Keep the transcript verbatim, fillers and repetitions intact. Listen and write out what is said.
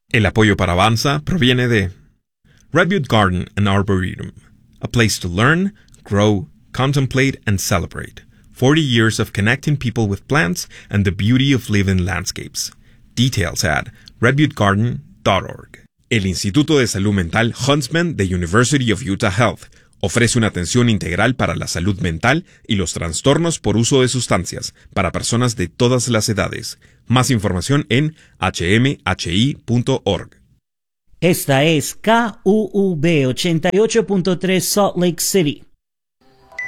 El apoyo para Avanza proviene de Redwood Garden and Arboretum, a place to learn, grow, contemplate, and celebrate. forty years of connecting people with plants and the beauty of living landscapes. Details at redwood garden dot org. El Instituto de Salud Mental Huntsman de University of Utah Health ofrece una atención integral para la salud mental y los trastornos por uso de sustancias para personas de todas las edades. Más información en h m h i punto org. Esta es K U U B ochenta y ocho punto tres Salt Lake City.